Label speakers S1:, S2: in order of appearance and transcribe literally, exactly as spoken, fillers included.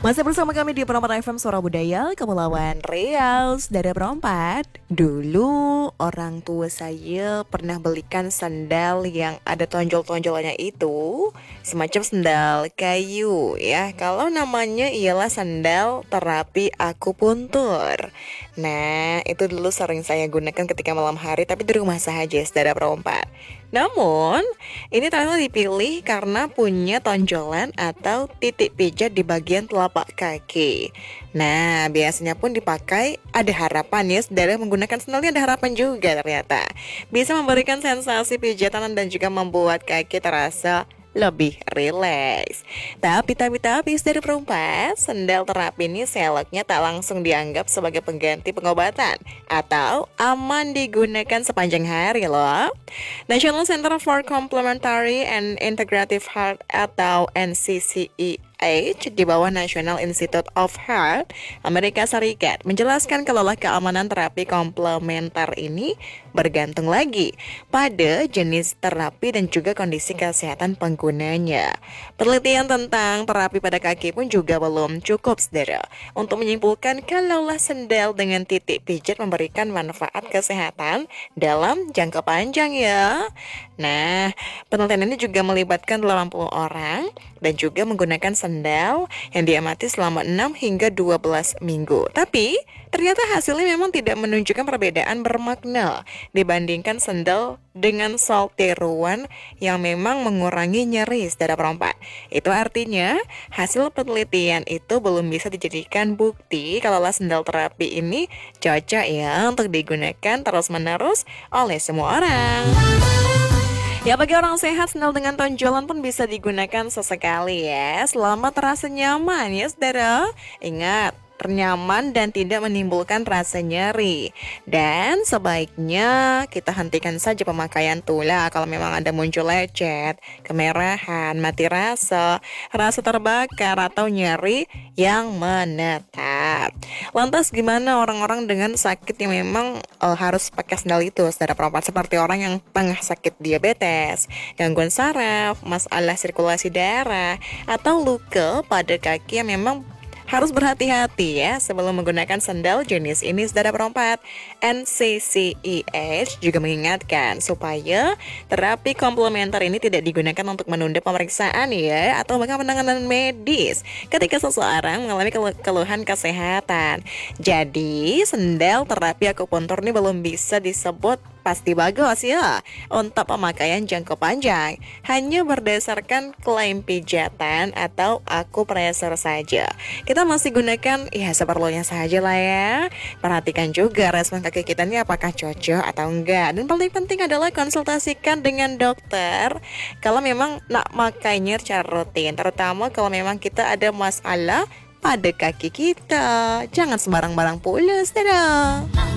S1: Masih bersama kami di Perempat F M Suara Budaya, Kepulauan Riau. Saudara Perempat, dulu orang tua saya pernah belikan sandal yang ada tonjol-tonjolannya itu, semacam sandal kayu ya. Kalau namanya ialah sandal terapi akupuntur. Nah, itu dulu sering saya gunakan ketika malam hari, tapi di rumah saja, saudara Perempat. Namun, ini ternyata dipilih karena punya tonjolan atau titik pijat di bagian telapak kaki. Nah, biasanya pun dipakai ada harapan ya, saudara menggunakan sandalnya ada harapan juga ternyata. Bisa memberikan sensasi pijatan dan juga membuat kaki terasa lebih rileks. Tapi, tapi, tapi, dari perempat, sandal terapi ini seleknya tak langsung dianggap sebagai pengganti pengobatan atau aman digunakan sepanjang hari loh. National Center for Complementary and Integrative Health atau N C C E H di bawah National Institute of Health Amerika Serikat menjelaskan kalau keamanan terapi komplementer ini bergantung lagi pada jenis terapi dan juga kondisi kesehatan penggunanya. Penelitian tentang terapi pada kaki pun juga belum cukup, saudara, untuk menyimpulkan kalaulah sandal dengan titik pijat memberikan manfaat kesehatan dalam jangka panjang ya. Nah, penelitian ini juga melibatkan delapan puluh orang dan juga menggunakan sandal yang diamati selama enam hingga dua belas minggu. Tapi, ternyata hasilnya memang tidak menunjukkan perbedaan bermakna dibandingkan sandal dengan sal tiruan yang memang mengurangi nyeri, saudara perempat. Itu artinya, hasil penelitian itu belum bisa dijadikan bukti kalau sandal terapi ini cocok ya untuk digunakan terus-menerus oleh semua orang. Ya, bagi orang sehat, sandal dengan tonjolan pun bisa digunakan sesekali ya, selama terasa nyaman ya, saudara. Ingat, ternyaman dan tidak menimbulkan rasa nyeri. Dan sebaiknya kita hentikan saja pemakaian tula kalau memang ada muncul lecet, kemerahan, mati rasa, rasa terbakar atau nyeri yang menetap. Lantas gimana orang-orang dengan sakit yang memang uh, harus pakai sandal itu, saudara perempat, seperti orang yang tengah sakit diabetes, gangguan saraf, masalah sirkulasi darah, atau luka pada kaki yang memang harus berhati-hati ya sebelum menggunakan sandal jenis ini, saudara perempat. N C C E H juga mengingatkan supaya terapi komplementer ini tidak digunakan untuk menunda pemeriksaan ya, atau bahkan penanganan medis ketika seseorang mengalami kelu- keluhan kesehatan. Jadi, sandal terapi akupuntur ini belum bisa disebut pasti bagus ya untuk pemakaian jangka panjang, hanya berdasarkan klaim pijatan atau akupresur saja. Kita masih gunakan ya seperlunya saja lah ya. Perhatikan juga respon kaki kita ini apakah cocok atau enggak. Dan paling penting adalah konsultasikan dengan dokter kalau memang nak makainya secara rutin, terutama kalau memang kita ada masalah pada kaki kita. Jangan sembarang-barang pula, saudara.